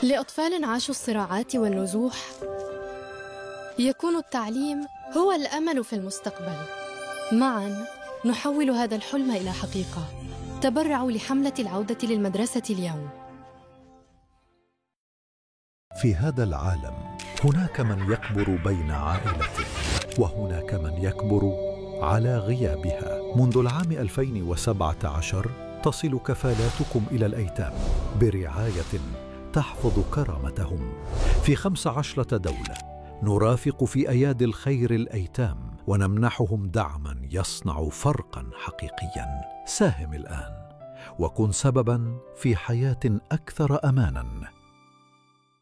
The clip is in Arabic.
لأطفال عاشوا الصراعات والنزوح يكون التعليم هو الأمل في المستقبل. معاً نحول هذا الحلم إلى حقيقة. تبرعوا لحملة العودة للمدرسة اليوم. في هذا العالم هناك من يكبر بين عائلته، وهناك من يكبر على غيابها. منذ العام 2017 تصل كفالاتكم إلى الأيتام برعاية تحفظ كرامتهم في 15 دولة. نرافق في أيادي الخير الأيتام ونمنحهم دعما يصنع فرقا حقيقيا. ساهم الآن وكن سببا في حياة أكثر أمانا.